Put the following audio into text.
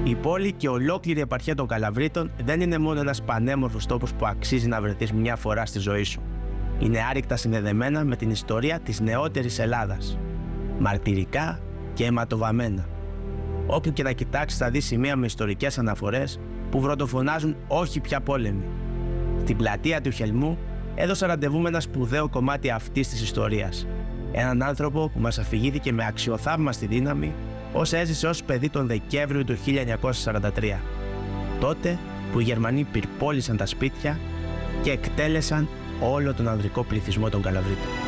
Η πόλη και ολόκληρη η επαρχία των Καλαβρίτων δεν είναι μόνο ένας πανέμορφος τόπος που αξίζει να βρεθείς μια φορά στη ζωή σου. Είναι άρρηκτα συνδεδεμένα με την ιστορία της νεότερης Ελλάδας. Μαρτυρικά και αιματοβαμμένα. Όπου και να κοιτάξεις θα δεις σημεία με ιστορικές αναφορές που βροντοφωνάζουν όχι πια πόλεμοι. Στην πλατεία του Χελμού έδωσα ραντεβού με ένα σπουδαίο κομμάτι αυτής της ιστορίας. Έναν άνθρωπο που μας αφηγήθηκε με αξιοθαύμαστη δύναμη όσα έζησε ως παιδί τον Δεκέμβριο του 1943. Τότε που οι Γερμανοί πυρπόλησαν τα σπίτια και εκτέλεσαν όλο τον ανδρικό πληθυσμό των Καλαβρίτων.